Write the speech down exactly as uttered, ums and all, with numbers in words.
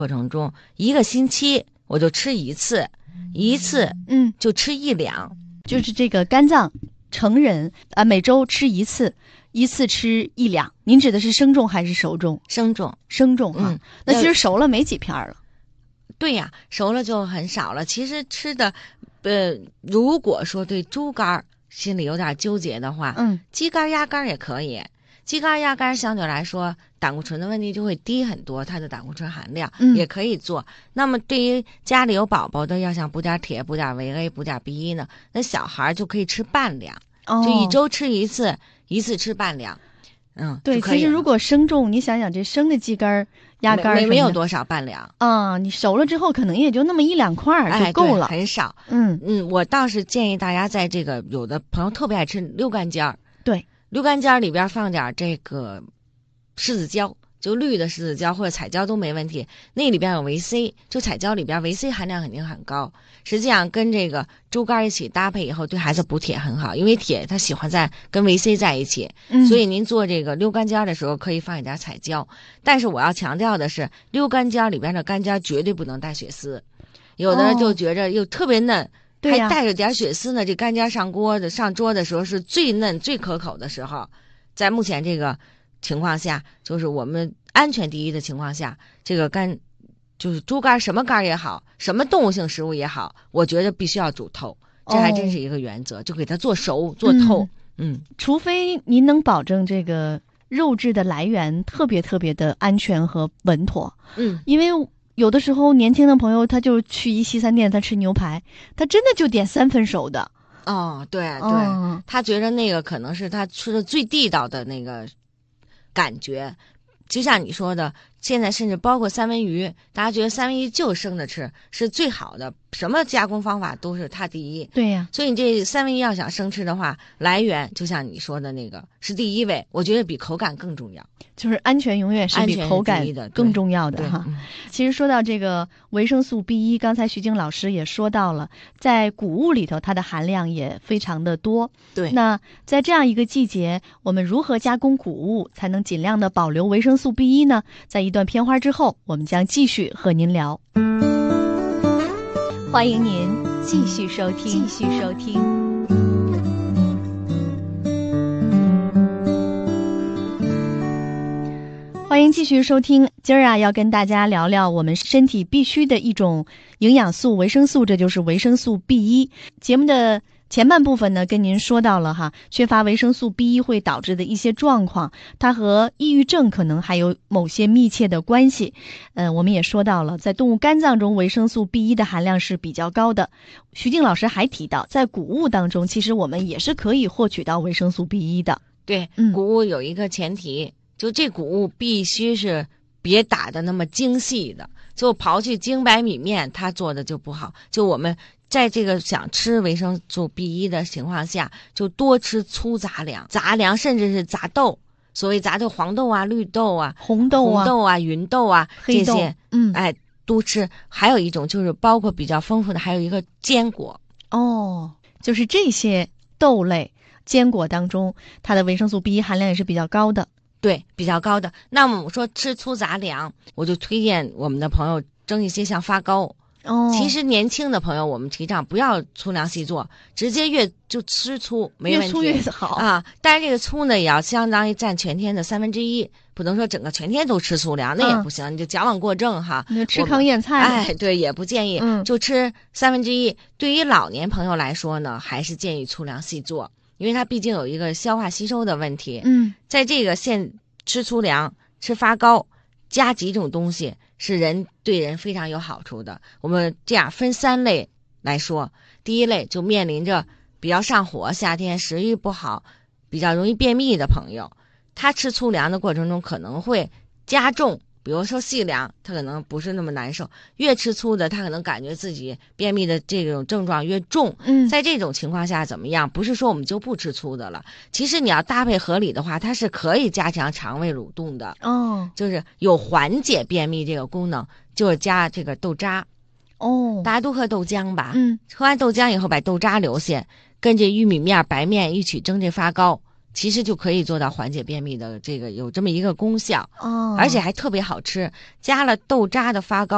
过程中，一个星期我就吃一次，一次嗯就吃一两， 就是这个肝脏成人啊、呃，每周吃一次，一次吃一两。您指的是生重还是熟重？ 生重， 生重哈、 嗯， 那其实熟了没几片了。 对呀，熟了就很少了。其实吃的，呃，如果说对猪肝心里有点纠结的话， 嗯， 鸡肝、鸭肝也可以。鸡肝、鸭肝相对来说，胆固醇的问题就会低很多，它的胆固醇含量、 嗯、 也可以做。那么对于家里有宝宝的，要想补点铁、补点维 A、补点 B 一呢，那小孩就可以吃半两， 哦、 就一周吃一次，一次吃半两。嗯， 对，其实如果生重，你想想这生的鸡肝、鸭肝没没有多少半两啊、嗯，你熟了之后可能也就那么一两块就够了， 哎、很少。 嗯嗯，我倒是建议大家在这个，有的朋友特别爱吃溜肝尖儿， 对， 溜肝尖儿里边放点这个柿子椒，就绿的柿子椒或者彩椒都没问题，那里边有维 C， 就彩椒里边维 C 含量肯定很高。实际上跟这个猪肝一起搭配以后，对孩子补铁很好，因为铁它喜欢在跟维 C 在一起， 嗯， 所以您做这个溜肝尖的时候可以放一点彩椒。但是我要强调的是，溜肝尖里边的肝尖绝对不能带血丝，有的人就觉着又特别嫩。哦，还带着点血丝呢，这肝尖上锅的上桌的时候是最嫩最可口的时候。在目前这个情况下，就是我们安全第一的情况下，这个肝就是猪肝，什么肝也好，什么动物性食物也好，我觉得必须要煮透，这还真是一个原则，哦、就给它做熟做透。嗯， 嗯，除非您能保证这个肉质的来源特别特别的安全和稳妥。 嗯， 因为有的时候年轻的朋友他就去一西餐店，他吃牛排，他真的就点三分熟的。 哦，对对、 哦， 他觉得那个可能是他吃的最地道的那个感觉。就像你说的，现在甚至包括三文鱼，大家觉得三文鱼就生着吃是最好的，什么加工方法都是它第一。 对呀、啊， 所以你这三文鱼要想生吃的话，来源就像你说的那个是第一位，我觉得比口感更重要。 就是安全永远是比口感更重要的哈。 嗯、 其实说到这个维生素 B 一，刚才徐静老师也说到了，在谷物里头它的含量也非常的多。 对， 那在这样一个季节，我们如何加工谷物才能尽量的保留维生素 B 一呢？在一段片花之后，我们将继续和您聊。欢迎您继续收听，继续收听。欢迎继续收听，今儿啊要跟大家聊聊我们身体必须的一种营养素维生素，这就是维生素 B 一。节目的前半部分呢，跟您说到了哈，缺乏维生素 B 一会导致的一些状况，它和抑郁症可能还有某些密切的关系。呃，我们也说到了，在动物肝脏中维生素 B 一的含量是比较高的。徐静老师还提到，在谷物当中，其实我们也是可以获取到维生素 B 一的。 对， 嗯， 谷物有一个前提。就这谷物必须是别打的那么精细的，就刨去精白米面，它做的就不好。就我们在这个想吃维生素 B 一的情况下，就多吃粗杂粮、杂粮，甚至是杂豆。所谓杂豆，黄豆啊、绿豆啊、 红豆啊、 红豆啊、芸豆啊黑豆这些， 嗯， 哎，多吃。还有一种就是包括比较丰富的，还有一个坚果。 哦，就是这些豆类、坚果当中，它的维生素 B 一含量也是比较高的。 对，比较高的。那么我说吃粗杂粮，我就推荐我们的朋友蒸一些像发糕。 哦， 其实年轻的朋友，我们提倡不要粗粮细做，直接越就吃粗，没问题， 越粗越好啊。但是这个粗呢，也要相当于占全天的三分之一，不能说整个全天都吃粗粮，那也不行，嗯、你就矫枉过正哈。 你就吃糠咽菜， 哎，对，也不建议， 嗯， 就吃三分之一。对于老年朋友来说呢，还是建议粗粮细做。因为它毕竟有一个消化吸收的问题， 嗯， 在这个现吃粗粮、吃发糕，加几种东西是人对人非常有好处的。我们这样分三类来说，第一类就面临着比较上火、夏天食欲不好、比较容易便秘的朋友，他吃粗粮的过程中可能会加重。比如说细粮，他可能不是那么难受，越吃粗的，他可能感觉自己便秘的这种症状越重。 嗯， 在这种情况下怎么样？不是说我们就不吃粗的了，其实你要搭配合理的话，它是可以加强肠胃蠕动的。 哦， 就是有缓解便秘这个功能，就是加这个豆渣。 哦， 大家都喝豆浆吧？ 嗯， 喝完豆浆以后把豆渣留下，跟这玉米面、白面一起蒸这发糕。其实就可以做到缓解便秘的这个有这么一个功效， 哦， 而且还特别好吃，加了豆渣的发糕